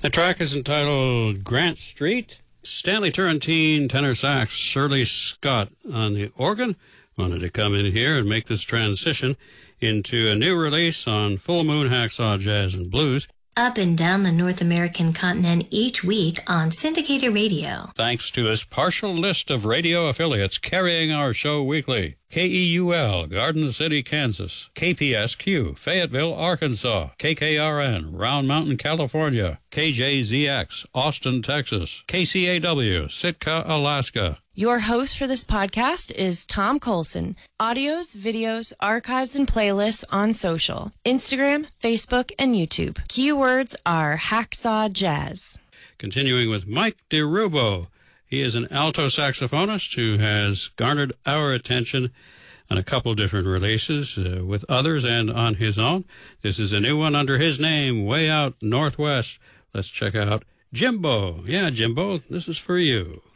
The track is entitled Grant Street. Stanley Turrentine, tenor sax, Shirley Scott on the organ. Wanted to come in here and make this transition into a new release on Full Moon Hacksaw Jazz and Blues. Up and down the North American continent each week on syndicated radio. Thanks to his partial list of radio affiliates carrying our show weekly. KEUL, Garden City, Kansas. KPSQ, Fayetteville, Arkansas. KKRN, Round Mountain, California. KJZX, Austin, Texas. KCAW, Sitka, Alaska. Your host for this podcast is Tom Colson. Audios, videos, archives, and playlists on social. Instagram, Facebook, and YouTube. Keywords are Hacksaw Jazz. Continuing with Mike DeRubo. He is an alto saxophonist who has garnered our attention on a couple different releases with others and on his own. This is a new one under his name, Way Out Northwest. Let's check out Jimbo. Yeah, Jimbo, this is for you.